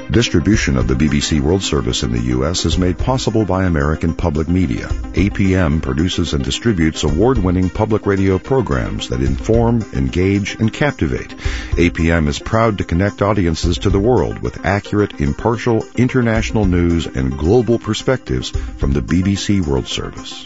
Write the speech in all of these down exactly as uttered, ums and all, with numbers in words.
Distribution of the B B C World Service in the U S is made possible by American Public Media. A P M produces and distributes award-winning public radio programs that inform, engage, and captivate. A P M is proud to connect audiences to the world with accurate, impartial, international news and global perspectives from the B B C World Service.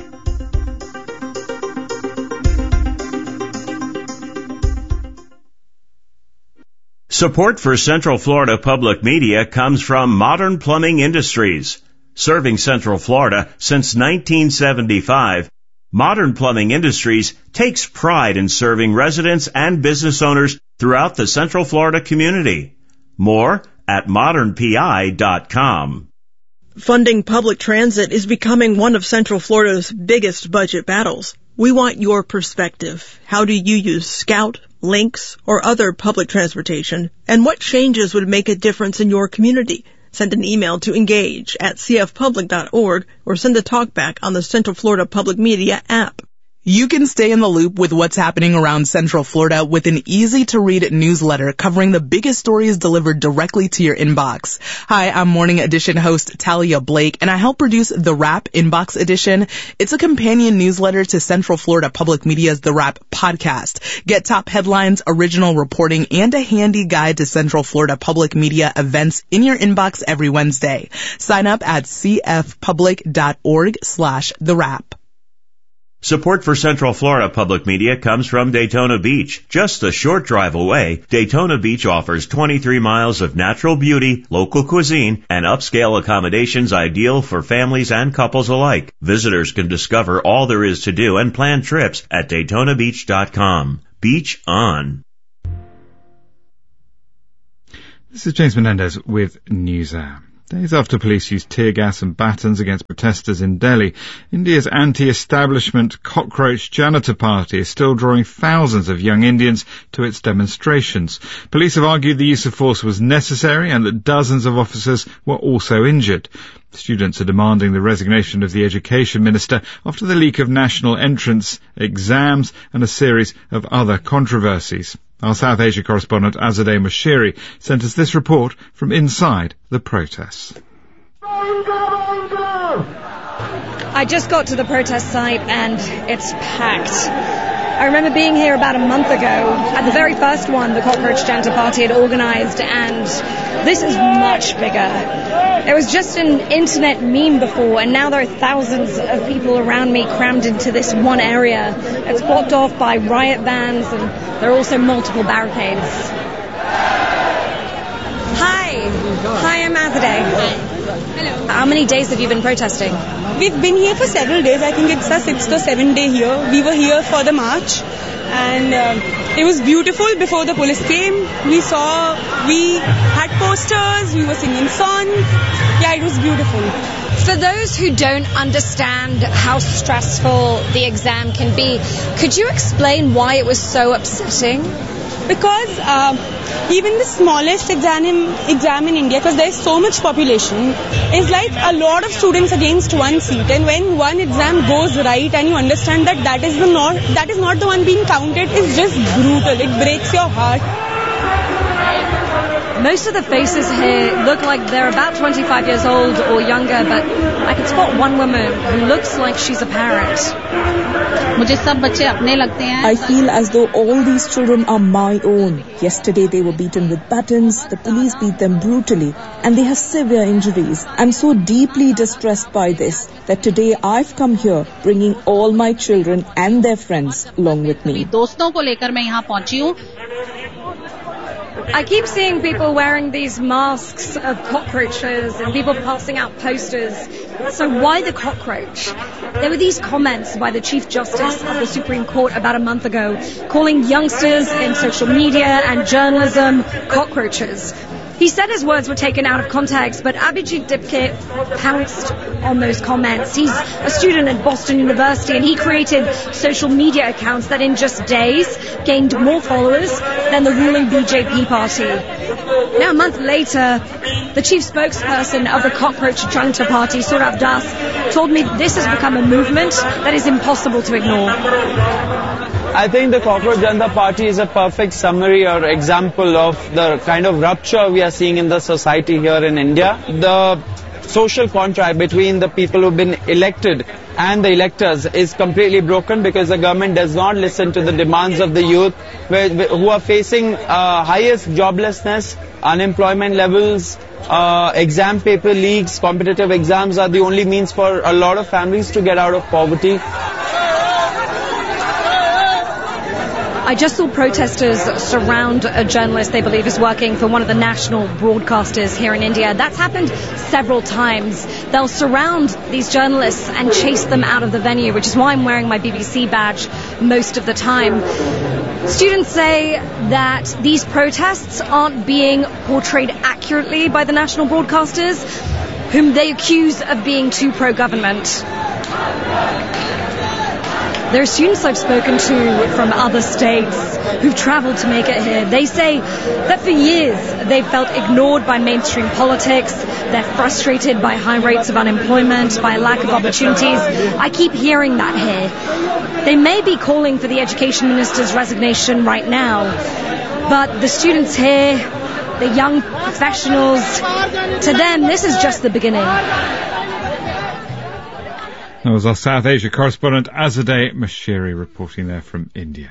Support for Central Florida Public Media comes from Modern Plumbing Industries. Serving Central Florida since nineteen seventy-five, Modern Plumbing Industries takes pride in serving residents and business owners throughout the Central Florida community. More at modern p i dot com. Funding public transit is becoming one of Central Florida's biggest budget battles. We want your perspective. How do you use Scout, Lynx, or other public transportation? And what changes would make a difference in your community? Send an email to engage at c f public dot org or send a talkback on the Central Florida Public Media app. You can stay in the loop with what's happening around Central Florida with an easy-to-read newsletter covering the biggest stories delivered directly to your inbox. Hi, I'm Morning Edition host Talia Blake, and I help produce The Wrap Inbox Edition. It's a companion newsletter to Central Florida Public Media's The Wrap podcast. Get top headlines, original reporting, and a handy guide to Central Florida Public Media events in your inbox every Wednesday. Sign up at c f public dot org slash the wrap. Support for Central Florida Public Media comes from Daytona Beach. Just a short drive away, Daytona Beach offers twenty-three miles of natural beauty, local cuisine, and upscale accommodations ideal for families and couples alike. Visitors can discover all there is to do and plan trips at daytona beach dot com. Beach on. This is James Menendez with NewsHour. Days after police used tear gas and batons against protesters in Delhi, India's anti-establishment cockroach janitor party is still drawing thousands of young Indians to its demonstrations. Police have argued the use of force was necessary and that dozens of officers were also injured. Students are demanding the resignation of the education minister after the leak of national entrance exams and a series of other controversies. Our South Asia correspondent Azadeh Moshiri sent us this report from inside the protests. I just got to the protest site and it's packed. I remember being here about a month ago at the very first one the Cockroach Janitor Party had organised, and this is much bigger. It was just an internet meme before, and now there are thousands of people around me crammed into this one area. It's blocked off by riot vans, and there are also multiple barricades. Hi. Hi, I'm Azadeh. Hello. How many days have you been protesting? We've been here for several days. I think it's our sixth or seventh day here. We were here for the march, and uh, it was beautiful before the police came. We saw, we had posters, we were singing songs. Yeah, it was beautiful. For those who don't understand how stressful the exam can be, could you explain why it was so upsetting? Because uh, even the smallest exam in, exam in India, because there is so much population, is like a lot of students against one seat. And when one exam goes right and you understand that that is the not that is not the one being counted, it's just brutal. It breaks your heart. Most of the faces here look like they're about twenty-five years old or younger, but I can spot one woman who looks like she's a parent. I feel as though all these children are my own. Yesterday they were beaten with batons, the police beat them brutally, and they have severe injuries. I'm so deeply distressed by this that today I've come here bringing all my children and their friends along with me. I keep seeing people wearing these masks of cockroaches and people passing out posters. So why the cockroach? There were these comments by the Chief Justice of the Supreme Court about a month ago calling youngsters in social media and journalism cockroaches. He said his words were taken out of context, but Abhijit Dipke pounced on those comments. He's a student at Boston University, and he created social media accounts that in just days gained more followers than the ruling B J P party. Now, a month later, the chief spokesperson of the Cockroach Janitor Party, Saurav Das, told me this has become a movement that is impossible to ignore. I think the Cockroach Janata Party is a perfect summary or example of the kind of rupture we are seeing in the society here in India. The social contract between the people who've been elected and the electors is completely broken because the government does not listen to the demands of the youth who are facing uh, highest joblessness, unemployment levels, uh, exam paper leaks, competitive exams are the only means for a lot of families to get out of poverty. I just saw protesters surround a journalist they believe is working for one of the national broadcasters here in India. That's happened several times. They'll surround these journalists and chase them out of the venue, which is why I'm wearing my B B C badge most of the time. Students say that these protests aren't being portrayed accurately by the national broadcasters, whom they accuse of being too pro-government. There are students I've spoken to from other states who've travelled to make it here. They say that for years they've felt ignored by mainstream politics. They're frustrated by high rates of unemployment, by lack of opportunities. I keep hearing that here. They may be calling for the education minister's resignation right now, but the students here, the young professionals, to them this is just the beginning. That was our South Asia correspondent Azadeh Mashiri reporting there from India.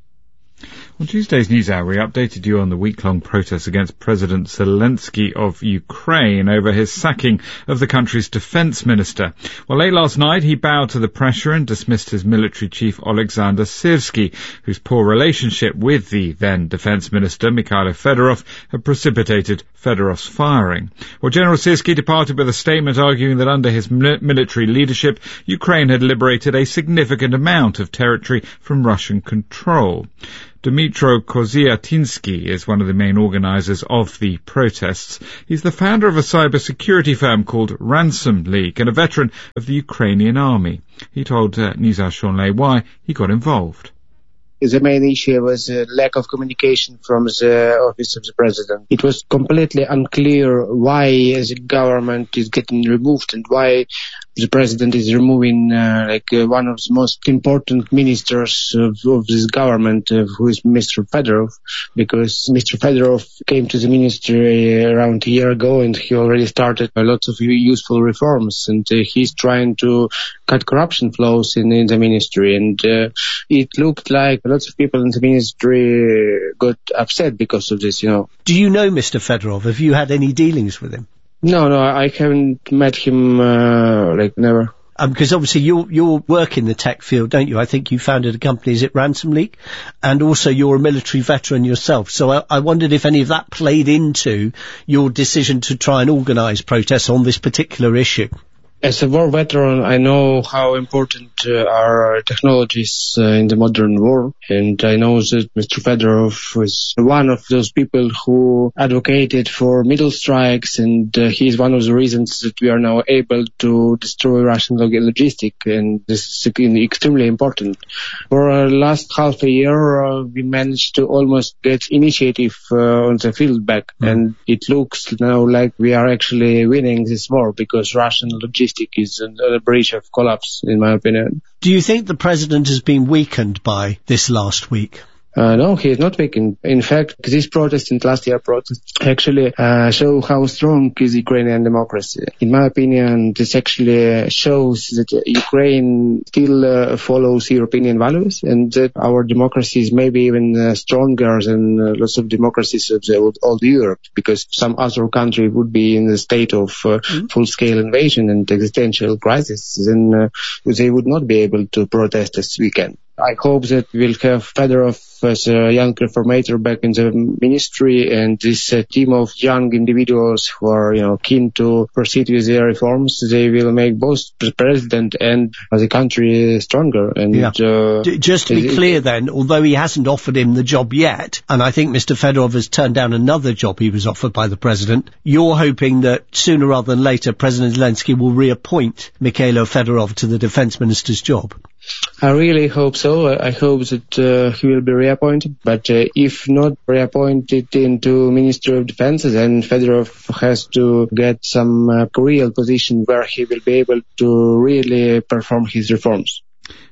On Tuesday's NewsHour, we updated you on the week-long protests against President Zelensky of Ukraine over his sacking of the country's defence minister. Well, late last night, he bowed to the pressure and dismissed his military chief, Oleksandr Syrsky, whose poor relationship with the then defence minister, Mikhailo Fedorov, had precipitated Fedorov's firing. Well, General Syrsky departed with a statement arguing that under his military leadership, Ukraine had liberated a significant amount of territory from Russian control. Dmytro Koziatinsky is one of the main organisers of the protests. He's the founder of a cybersecurity firm called Ransom League and a veteran of the Ukrainian army. He told uh, NewsHour Sean Lay why he got involved. The main issue was a lack of communication from the office of the president. It was completely unclear why the government is getting removed and why the president is removing uh, like uh, one of the most important ministers of, of this government, uh, who is Mister Fedorov, because Mister Fedorov came to the ministry around a year ago and he already started uh, lots of useful reforms, and uh, he's trying to cut corruption flows in, in the ministry, and uh, it looked like lots of people in the ministry got upset because of this, you know. Do you know Mister Fedorov? Have you had any dealings with him? No, no, I haven't met him, uh, like, never. Um, because obviously you you work in the tech field, don't you? I think you founded a company, is it Ransom League? And also you're a military veteran yourself. So I, I wondered if any of that played into your decision to try and organise protests on this particular issue. As a war veteran, I know how important uh, are technologies uh, in the modern war, and I know that Mister Fedorov was one of those people who advocated for middle strikes, and uh, he is one of the reasons that we are now able to destroy Russian log- logistic, and this is extremely important. For the last half a year, uh, we managed to almost get initiative uh, on the field back, mm. and it looks now like we are actually winning this war because Russian logistics is on the breach of collapse, in my opinion. Do you think the president has been weakened by this last week? Uh, no, he is not weakened. In fact, this protest and last year protest actually uh, show how strong is Ukrainian democracy. In my opinion, this actually shows that Ukraine still uh, follows European values and that our democracy is maybe even uh, stronger than uh, lots of democracies of the old, old Europe, because some other country would be in a state of uh, mm-hmm. full-scale invasion and existential crisis, then uh, they would not be able to protest as we can. I hope that we'll have Fedorov as a young reformator back in the ministry, and this uh, team of young individuals who are, you know, keen to proceed with their reforms. They will make both the president and the country stronger. And yeah. uh, just to be it, clear, then, although he hasn't offered him the job yet, and I think Mister Fedorov has turned down another job he was offered by the president, you're hoping that sooner rather than later President Zelensky will reappoint Mikhailo Fedorov to the defence minister's job. I really hope so. I hope that uh, he will be reappointed. But uh, if not reappointed into Ministry of Defense, then Fedorov has to get some uh, real position where he will be able to really perform his reforms.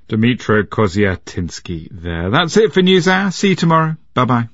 Dmytro Koziatinsky there. That's it for NewsHour. See you tomorrow. Bye-bye.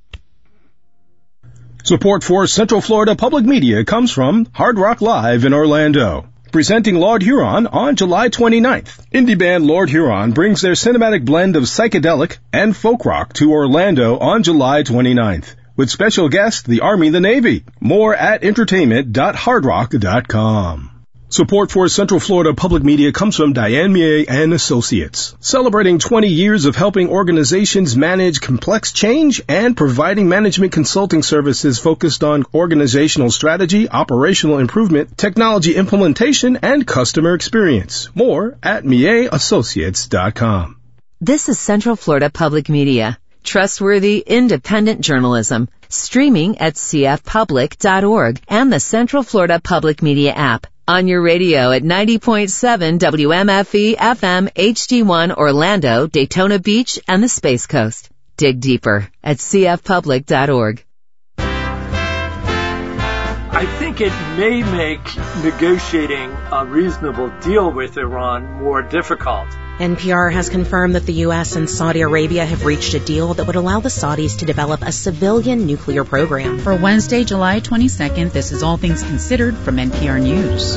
Support for Central Florida Public Media comes from Hard Rock Live in Orlando. Presenting Lord Huron on July twenty-ninth. Indie band Lord Huron brings their cinematic blend of psychedelic and folk rock to Orlando on July twenty-ninth. With special guests, the Army and the Navy. More at entertainment dot hard rock dot com. Support for Central Florida Public Media comes from Diane Millet and Associates, celebrating twenty years of helping organizations manage complex change and providing management consulting services focused on organizational strategy, operational improvement, technology implementation, and customer experience. More at millet associates dot com. This is Central Florida Public Media. Trustworthy, independent journalism. Streaming at c f public dot org and the Central Florida Public Media app. On your radio at ninety point seven W M F E F M H D one Orlando, Daytona Beach, and the Space Coast. Dig deeper at c f public dot org. I think it may make negotiating a reasonable deal with Iran more difficult. N P R has confirmed that the U S and Saudi Arabia have reached a deal that would allow the Saudis to develop a civilian nuclear program. For Wednesday, July twenty-second, this is All Things Considered from N P R News.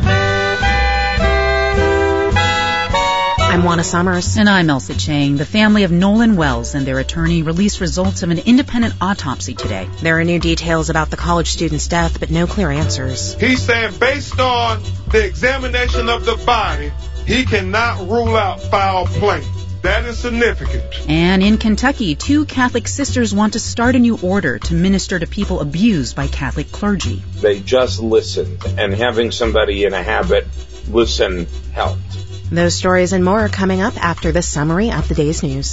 I'm Juana Summers. And I'm Elsa Chang. The family of Nolan Wells and their attorney released results of an independent autopsy today. There are new details about the college student's death, but no clear answers. He's saying based on the examination of the body, he cannot rule out foul play. That is significant. And in Kentucky, two Catholic sisters want to start a new order to minister to people abused by Catholic clergy. They just listened, and having somebody in a habit listen helped. Those stories and more are coming up after this summary of the day's news.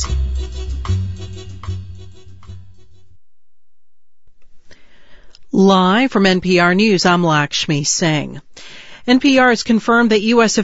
Live from N P R News, I'm Lakshmi Singh. N P R has confirmed that U S